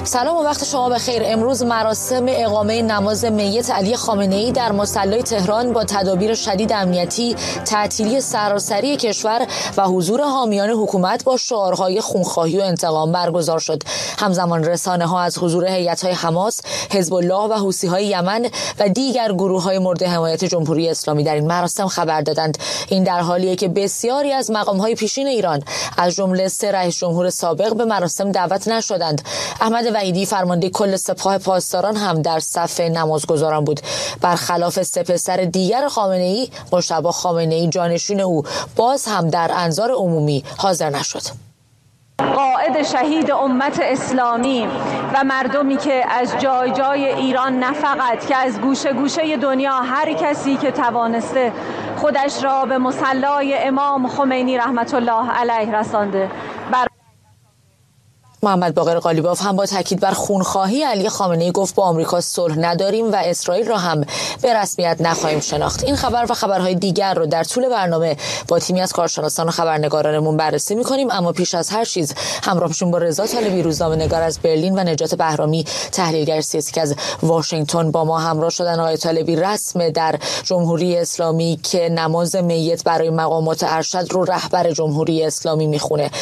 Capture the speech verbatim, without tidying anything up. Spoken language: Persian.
سلام و وقت شما بخیر. امروز مراسم اقامه نماز میت علی خامنه‌ای در مصلی تهران با تدابیر شدید امنیتی، تعطیلی سراسری کشور و حضور حامیان حکومت با شعارهای خونخواهی و انتقام برگزار شد. همزمان رسانه‌ها از حضور هیئت‌های حماس، حزب الله و حوثی‌های یمن و دیگر گروه‌های مورد حمایت جمهوری اسلامی در این مراسم خبر دادند. این در حالیه که بسیاری از مقام‌های پیشین ایران از جمله سه رئیس جمهور سابق به مراسم دعوت نشدند. احمد وحیدی فرمانده کل سپاه پاسداران هم در صف نمازگزاران بود. برخلاف سه پسر دیگر خامنه‌ای، مجتبی خامنه‌ای جانشین او باز هم در انظار عمومی حاضر نشد. قائد شهید امت اسلامی و مردمی که از جای جای ایران، نه فقط که از گوشه گوشه دنیا، هر کسی که توانسته خودش را به مصلی امام خمینی رحمت الله علیه رسانده. بر محمد باقر قالیباف هم با تاکید بر خونخواهی علی خامنه‌ای گفت با آمریکا صلح نداریم و اسرائیل را هم به رسمیت نخواهیم شناخت. این خبر و خبرهای دیگر رو در طول برنامه با تیمی از کارشناسان و خبرنگارانمون بررسی می‌کنیم، اما پیش از هر چیز همراهشون با رضا طالبی روزنامه‌نگار از برلین و نجات بهرامی تحلیلگر سیاسی که از واشنگتن با ما همراه شدن. آقای طالبی، رسم در جمهوری اسلامی که نماز میت برای مقامات ارشد رو رهبر جمهوری اسلامی میخونه،